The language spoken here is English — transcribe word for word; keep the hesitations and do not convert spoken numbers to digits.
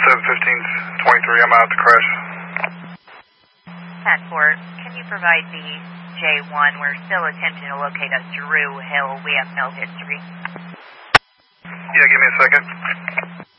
seven fifteen twenty-three, I'm out at the crash. ten four, can you provide the J one? We're still attempting to locate a Drew Hill. We have no history. Yeah, give me a second.